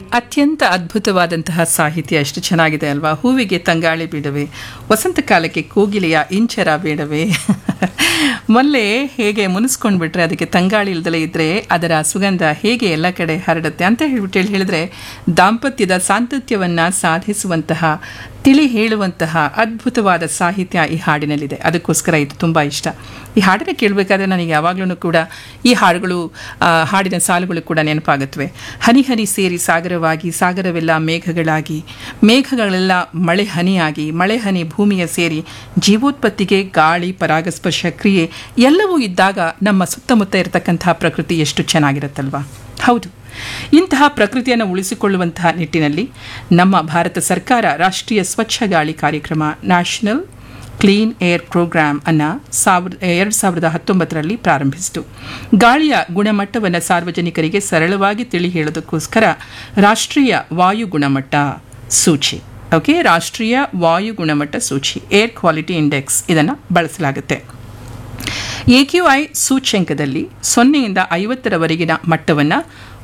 ಅತ್ಯಂತ ಅದ್ಭುತವಾದಂತಹ ಸಾಹಿತ್ಯ ಎಷ್ಟು ಚೆನ್ನಾಗಿದೆ ಅಲ್ವಾ. ಹೂವಿಗೆ ತಂಗಾಳಿ ಬೇಡವೇ, ವಸಂತ ಕಾಲಕ್ಕೆ ಕೋಗಿಲೆಯ ಇಂಚರ ಬೇಡವೇ, ಮೊನ್ನೆ ಹೇಗೆ ಮುನಿಸ್ಕೊಂಡು ಬಿಟ್ರೆ ಅದಕ್ಕೆ ತಂಗಾಳಿ ಇಲ್ದಲೇ ಇದ್ದರೆ ಅದರ ಸುಗಂಧ ಹೇಗೆ ಎಲ್ಲ ಕಡೆ ಹರಡುತ್ತೆ ಅಂತ ಹೇಳಿದ್ರೆ ದಾಂಪತ್ಯದ ಸಾಂತತ್ಯವನ್ನು ಸಾಧಿಸುವಂತಹ ತಿಳಿ ಹೇಳುವಂತಹ ಅದ್ಭುತವಾದ ಸಾಹಿತ್ಯ ಈ ಹಾಡಿನಲ್ಲಿದೆ. ಅದಕ್ಕೋಸ್ಕರ ಇದು ತುಂಬ ಇಷ್ಟ. ಈ ಹಾಡನ್ನು ಕೇಳಬೇಕಾದ್ರೆ ನನಗೆ ಯಾವಾಗಲೂ ಕೂಡ ಈ ಹಾಡಿನ ಸಾಲುಗಳು ಕೂಡ ನೆನಪಾಗುತ್ತವೆ. ಹನಿ ಹನಿ ಸೇರಿ ಸಾಗರವಾಗಿ, ಸಾಗರವೆಲ್ಲ ಮೇಘಗಳಾಗಿ, ಮೇಘಗಳೆಲ್ಲ ಮಳೆ ಹನಿಯಾಗಿ, ಮಳೆ ಹನಿ ಭೂಮಿಯ ಸೇರಿ, ಜೀವೋತ್ಪತ್ತಿಗೆ ಗಾಳಿ ಪರಾಗಸ್ಪರ್ಶ ಕ್ರಿಯೆ ಎಲ್ಲವೂ ಇದ್ದಾಗ ನಮ್ಮ ಸುತ್ತಮುತ್ತ ಇರತಕ್ಕಂತಹ ಪ್ರಕೃತಿ ಎಷ್ಟು ಚೆನ್ನಾಗಿರುತ್ತಲ್ವಾ. ಹೌದು, ಇಂತಹ ಪ್ರಕೃತಿಯನ್ನು ಉಳಿಸಿಕೊಳ್ಳುವಂತಹ ನಿಟ್ಟಿನಲ್ಲಿ ನಮ್ಮ ಭಾರತ ಸರ್ಕಾರ ರಾಷ್ಟ್ರೀಯ ಸ್ವಚ್ಛ ಗಾಳಿ ಕಾರ್ಯಕ್ರಮ ನ್ಯಾಷನಲ್ ಕ್ಲೀನ್ ಏರ್ ಪ್ರೋಗ್ರಾಮ್ ಅನ್ನು 2019ರಲ್ಲಿ ಪ್ರಾರಂಭಿಸಿತು. ಗಾಳಿಯ ಗುಣಮಟ್ಟವನ್ನು ಸಾರ್ವಜನಿಕರಿಗೆ ಸರಳವಾಗಿ ತಿಳಿ ಹೇಳೋದಕ್ಕೋಸ್ಕರ ರಾಷ್ಟ್ರೀಯ ವಾಯು ಗುಣಮಟ್ಟ ಸೂಚಿ ರಾಷ್ಟ್ರೀಯ ವಾಯು ಗುಣಮಟ್ಟ ಸೂಚಿ ಏರ್ ಕ್ವಾಲಿಟಿ ಇಂಡೆಕ್ಸ್ ಇದನ್ನು ಬಳಸಲಾಗುತ್ತೆ. AQI ಸೂಚ್ಯಂಕದಲ್ಲಿ 0ಯಿಂದ 50ರವರೆಗಿನ ಮಟ್ಟವನ್ನು